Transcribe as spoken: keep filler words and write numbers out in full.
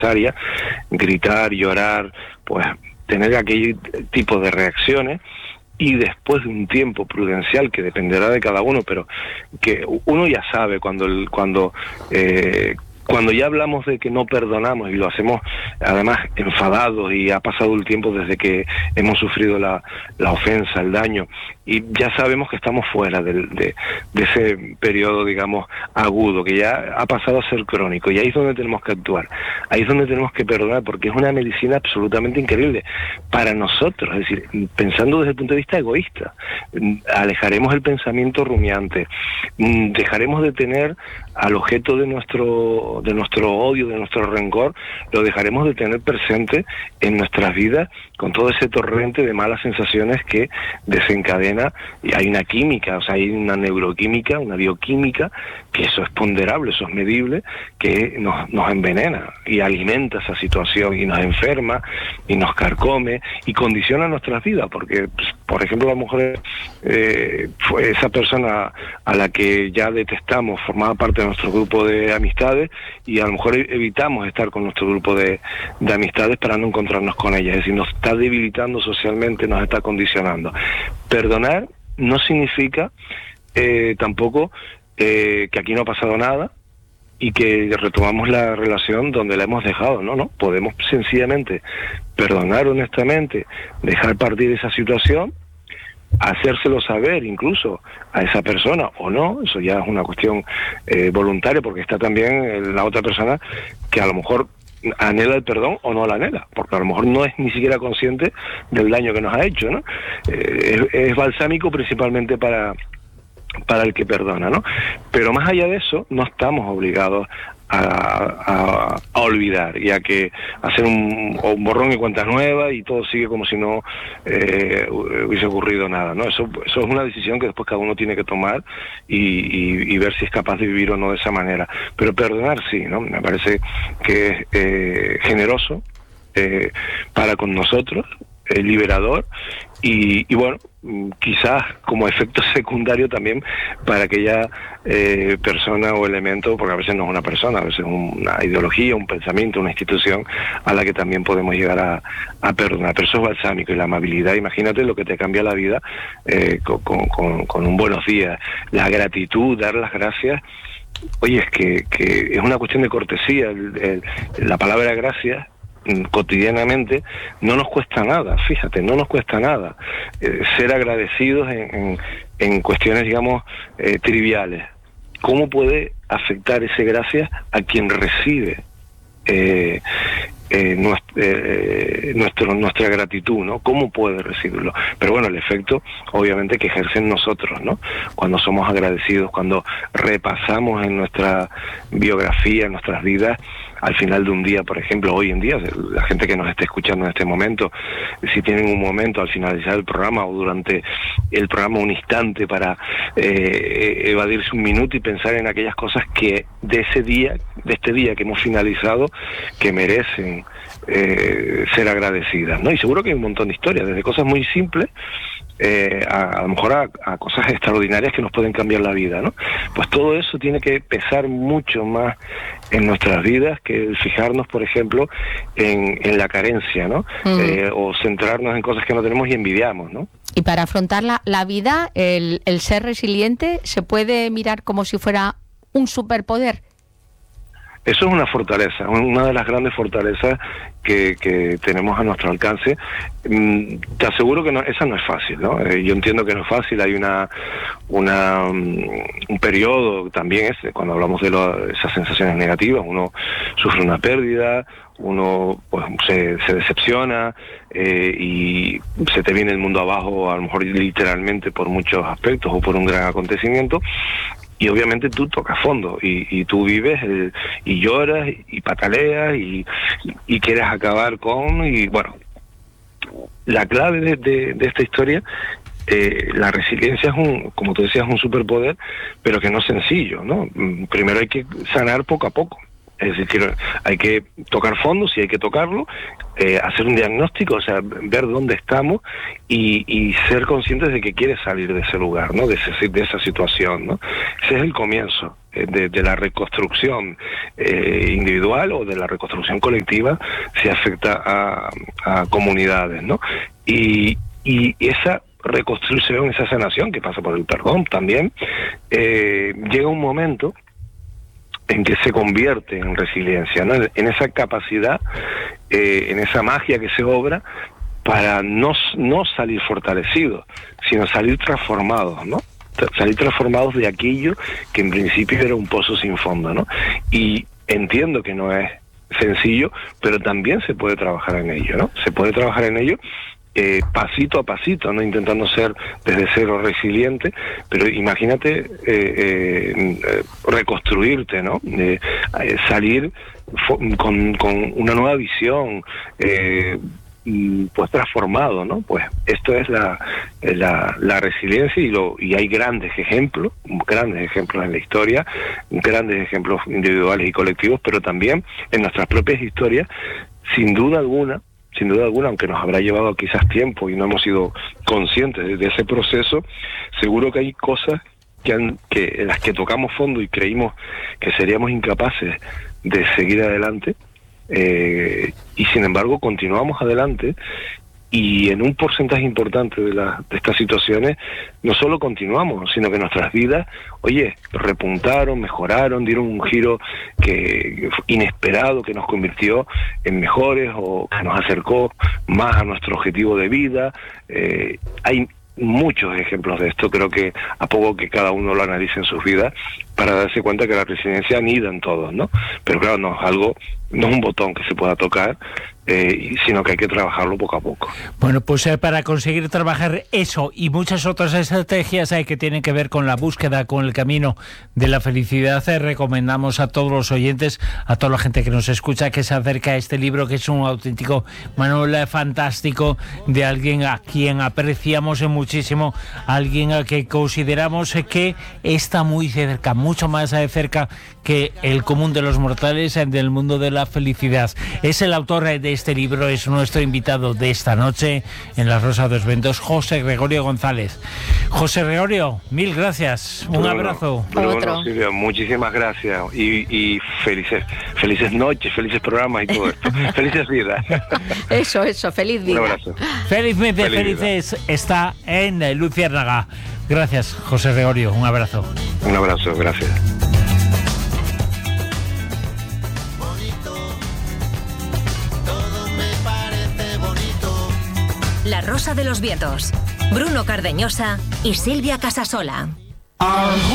necesaria, gritar, llorar, pues tener aquel tipo de reacciones, y después de un tiempo prudencial que dependerá de cada uno, pero que uno ya sabe cuando el, cuando eh, cuando ya hablamos de que no perdonamos y lo hacemos además enfadados y ha pasado el tiempo desde que hemos sufrido la, la ofensa, el daño, y ya sabemos que estamos fuera del, de, de ese periodo, digamos, agudo, que ya ha pasado a ser crónico, y ahí es donde tenemos que actuar, ahí es donde tenemos que perdonar, porque es una medicina absolutamente increíble para nosotros, es decir, pensando desde el punto de vista egoísta, alejaremos el pensamiento rumiante, dejaremos de tener al objeto de nuestro de nuestro odio, de nuestro rencor, lo dejaremos de tener presente en nuestras vidas con todo ese torrente de malas sensaciones que desencadena, y hay una química, o sea, hay una neuroquímica, una bioquímica, que eso es ponderable, eso es medible, que nos, nos envenena y alimenta esa situación y nos enferma y nos carcome y condiciona nuestras vidas, porque, pues, por ejemplo, a lo mejor eh, fue esa persona a la que ya detestamos formaba parte de nuestro grupo de amistades, y a lo mejor evitamos estar con nuestro grupo de, de amistades para no encontrarnos con ella, es decir, nos está debilitando socialmente, nos está condicionando. Perdonar no significa eh, tampoco eh, que aquí no ha pasado nada y que retomamos la relación donde la hemos dejado, no, no, podemos sencillamente perdonar honestamente, dejar partir esa situación, hacérselo saber incluso a esa persona o no, eso ya es una cuestión eh, voluntaria, porque está también la otra persona que a lo mejor anhela el perdón o no la anhela, porque a lo mejor no es ni siquiera consciente del daño que nos ha hecho, ¿no? Eh, es, es balsámico principalmente para para el que perdona, ¿no? Pero más allá de eso, no estamos obligados a, a, a olvidar y a que hacer un, un borrón y cuenta nueva y todo sigue como si no eh, hubiese ocurrido nada, ¿no? Eso, eso es una decisión que después cada uno tiene que tomar y, y, y ver si es capaz de vivir o no de esa manera. Pero perdonar sí, ¿no? Me parece que es eh, generoso eh, para con nosotros, eh, liberador, y, y bueno, quizás como efecto secundario también para aquella eh, persona o elemento, porque a veces no es una persona, a veces es una ideología, un pensamiento, una institución a la que también podemos llegar a, a perdonar. Pero eso es balsámico, y la amabilidad, imagínate lo que te cambia la vida eh, con, con, con un buenos días, la gratitud, dar las gracias. Oye, es que, que es una cuestión de cortesía, el, el, la palabra gracias cotidianamente no nos cuesta nada, fíjate, no nos cuesta nada eh, ser agradecidos en, en, en cuestiones, digamos, eh, triviales. ¿Cómo puede afectar ese gracias a quien recibe eh, eh, nuestro, eh, nuestro, nuestra gratitud, ¿no? ¿Cómo puede recibirlo? Pero bueno, el efecto, obviamente, que ejercen nosotros, ¿no? Cuando somos agradecidos, cuando repasamos en nuestra biografía, en nuestras vidas, al final de un día, por ejemplo, hoy en día, la gente que nos esté escuchando en este momento, si tienen un momento al finalizar el programa o durante el programa un instante para eh, evadirse un minuto y pensar en aquellas cosas que de ese día, de este día que hemos finalizado, que merecen eh, ser agradecidas, ¿no? Y seguro que hay un montón de historias, desde cosas muy simples Eh, a, a lo mejor a, a cosas extraordinarias que nos pueden cambiar la vida, ¿no? Pues todo eso tiene que pesar mucho más en nuestras vidas que el fijarnos, por ejemplo, en, en la carencia, ¿no? Mm. Eh, o centrarnos en cosas que no tenemos y envidiamos, ¿no? Y para afrontar la, la vida, el, el ser resiliente se puede mirar como si fuera un superpoder. Eso es una fortaleza, una de las grandes fortalezas que, que tenemos a nuestro alcance. Te aseguro que no, esa no es fácil, ¿no? Eh, yo entiendo que no es fácil, hay una, una un periodo también, es cuando hablamos de lo, esas sensaciones negativas, uno sufre una pérdida, uno pues se, se decepciona eh, y se te viene el mundo abajo, a lo mejor literalmente por muchos aspectos o por un gran acontecimiento. Y obviamente tú tocas fondo y, y tú vives eh, y lloras y pataleas y, y, y quieres acabar con... Y bueno, la clave de, de, de esta historia, eh, la resiliencia es un, como tú decías, un superpoder, pero que no es sencillo, ¿no? Primero hay que sanar poco a poco. Es decir, hay que tocar fondo, si hay que tocarlo, eh, hacer un diagnóstico, o sea, ver dónde estamos y, y ser conscientes de que quieres salir de ese lugar, ¿no? De, ese, de esa situación, ¿no? Ese es el comienzo. de, de la reconstrucción eh, individual o de la reconstrucción colectiva si afecta a, a comunidades, ¿no? Y, y esa reconstrucción, esa sanación que pasa por el perdón también, eh, llega un momento en que se convierte en resiliencia, ¿no? En esa capacidad, eh, en esa magia que se obra para no, no salir fortalecidos, sino salir transformados, ¿no? Salir transformados de aquello que en principio era un pozo sin fondo, ¿no? Y entiendo que no es sencillo, pero también se puede trabajar en ello, ¿no? Se puede trabajar en ello eh, pasito a pasito, no intentando ser desde cero resiliente, pero imagínate eh, eh, reconstruirte, ¿no? Eh, eh, salir con, con una nueva visión, eh, pues transformado, ¿no? Pues esto es la, la, la resiliencia y, lo, y hay grandes ejemplos, grandes ejemplos en la historia, grandes ejemplos individuales y colectivos, pero también en nuestras propias historias, sin duda alguna, sin duda alguna, aunque nos habrá llevado quizás tiempo y no hemos sido conscientes de ese proceso, seguro que hay cosas que, han, que en las que tocamos fondo y creímos que seríamos incapaces de seguir adelante, eh, y sin embargo continuamos adelante, y en un porcentaje importante de, la, de estas situaciones no solo continuamos, sino que nuestras vidas, oye, repuntaron, mejoraron, dieron un giro que inesperado, que nos convirtió en mejores o que nos acercó más a nuestro objetivo de vida. Eh, hay muchos ejemplos de esto, creo que a poco que cada uno lo analice en sus vidas para darse cuenta que la resiliencia anida en todos, ¿no? Pero claro, no es algo, no es un botón que se pueda tocar, eh, sino que hay que trabajarlo poco a poco. Bueno, pues eh, para conseguir trabajar eso y muchas otras estrategias eh, que tienen que ver con la búsqueda, con el camino de la felicidad, eh, recomendamos a todos los oyentes, a toda la gente que nos escucha, que se acerque a este libro, que es un auténtico manual eh, fantástico de alguien a quien apreciamos eh, muchísimo, alguien a que consideramos eh, que está muy cerca, mucho más eh, cerca que el común de los mortales eh, del mundo de la felicidad. Es el autor eh, de este libro, es nuestro invitado de esta noche en La Rosa de los Vientos, José Gregorio González. José Gregorio, mil gracias, un Bruno, abrazo. Bruno, Bruno, Silvia, muchísimas gracias y, y felices felices noches, felices programas y todo esto. Felices vidas. Eso, eso, feliz vida. Un abrazo. Felizmente Feliz felices vida. Está en Luciérnaga. Gracias, José Gregorio, un abrazo. Un abrazo, gracias. La Rosa de los Vientos, Bruno Cardeñosa y Silvia Casasola.